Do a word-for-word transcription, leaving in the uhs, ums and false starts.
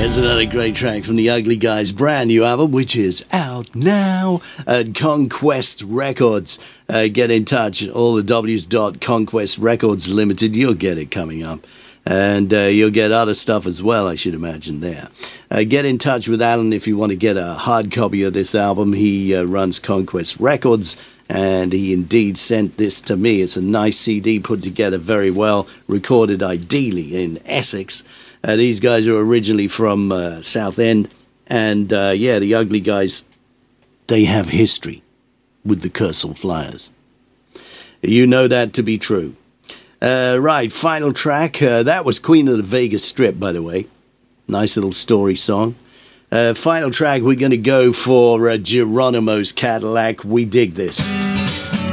It's another great track from the Ugly Guys' brand new album, which is out now at Conquest Records. Uh, get in touch, all the W's dot Conquest Records Limited. You'll get it coming up. And uh, you'll get other stuff as well, I should imagine, there. Uh, get in touch with Alan if you want to get a hard copy of this album. He uh, runs Conquest Records, and he indeed sent this to me. It's a nice C D put together very well, recorded ideally in Essex. Uh, these guys are originally from uh, Southend, and uh, yeah, the Ugly Guys, they have history with the Kersal Flyers. You know that to be true. Uh, right, final track. Uh, that was Queen of the Vegas Strip, by the way. Nice little story song. Uh, final track, we're going to go for uh, Geronimo's Cadillac. We dig this.